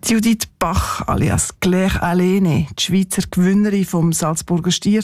Judith Bach alias Claire Alene, die Schweizer Gewinnerin vom Salzburger Stier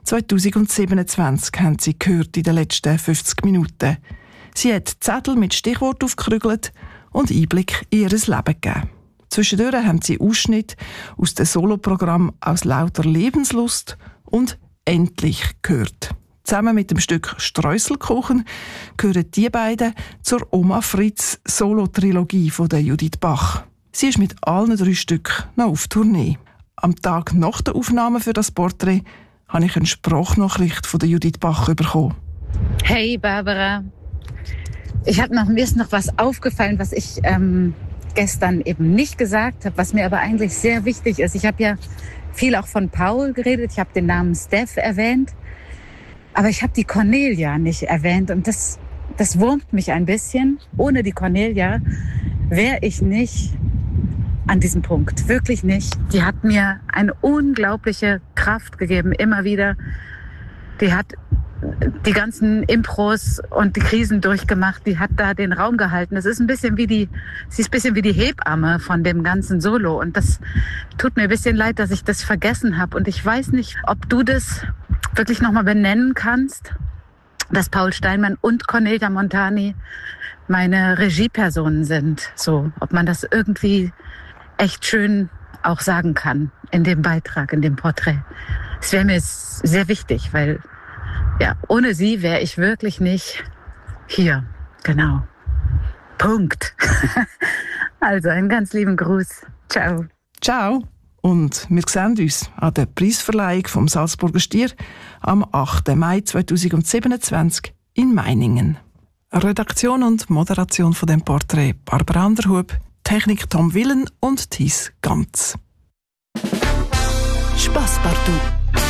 2027, haben Sie gehört in den letzten 50 Minuten. Sie hat Zettel mit Stichwort aufgerügelt und Einblick in ihr Leben gegeben. Zwischendurch haben Sie Ausschnitte aus dem Soloprogramm «Aus lauter Lebenslust» und «Endlich» gehört. Zusammen mit dem Stück «Streuselkuchen» gehören die beiden zur Oma Fritz Solo-Trilogie von der Judith Bach. Sie ist mit allen 3 Stücken noch auf Tournee. Am Tag nach der Aufnahme für das Porträt habe ich eine Sprachnachricht von der Judith Bach bekommen. Hey Barbara, mir ist noch was aufgefallen, was ich gestern eben nicht gesagt habe, was mir aber eigentlich sehr wichtig ist. Ich habe ja viel auch von Paul geredet, ich habe den Namen Steph erwähnt, aber ich habe die Cornelia nicht erwähnt und das wurmt mich ein bisschen. Ohne die Cornelia wäre ich nicht an diesem Punkt, wirklich nicht. Die hat mir eine unglaubliche Kraft gegeben, immer wieder. Die hat die ganzen Impros und die Krisen durchgemacht, die hat da den Raum gehalten. Sie ist ein bisschen wie die Hebamme von dem ganzen Solo und das tut mir ein bisschen leid, dass ich das vergessen habe und ich weiß nicht, ob du das wirklich nochmal benennen kannst, dass Paul Steinmann und Cornelia Montani meine Regiepersonen sind. So, ob man das irgendwie echt schön auch sagen kann in dem Beitrag, in dem Porträt. Es wäre mir sehr wichtig, weil ja, ohne sie wäre ich wirklich nicht hier. Genau. Punkt. Also einen ganz lieben Gruß. Ciao. Ciao. Und wir sehen uns an der Preisverleihung vom Salzburger Stier am 8. Mai 2027 in Meiningen. Redaktion und Moderation von dem Porträt Barbara Anderhub, Technik Tom Willen und Thies Ganz. Spasspartout.